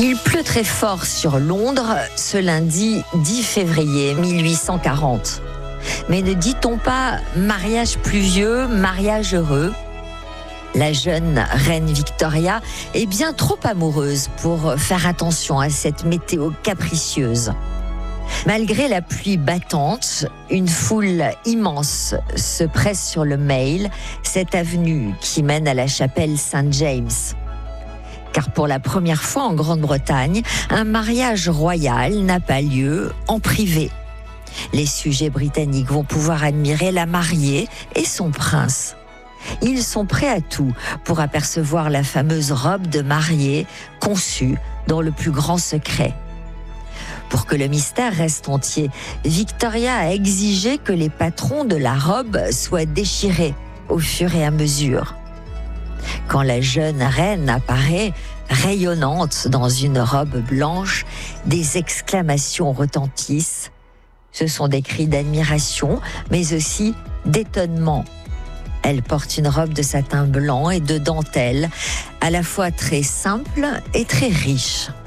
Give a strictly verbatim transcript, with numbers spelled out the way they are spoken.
Il pleut très fort sur Londres ce lundi dix février mille huit cent quarante. Mais ne dit-on pas mariage pluvieux, mariage heureux ? La jeune reine Victoria est bien trop amoureuse pour faire attention à cette météo capricieuse. Malgré la pluie battante, une foule immense se presse sur le Mall, cette avenue qui mène à la chapelle Saint-James. Car pour la première fois en Grande-Bretagne, un mariage royal n'a pas lieu en privé. Les sujets britanniques vont pouvoir admirer la mariée et son prince. Ils sont prêts à tout pour apercevoir la fameuse robe de mariée conçue dans le plus grand secret. Pour que le mystère reste entier, Victoria a exigé que les patrons de la robe soient déchirés au fur et à mesure. Quand la jeune reine apparaît, rayonnante dans une robe blanche, des exclamations retentissent. Ce sont des cris d'admiration, mais aussi d'étonnement. Elle porte une robe de satin blanc et de dentelle, à la fois très simple et très riche.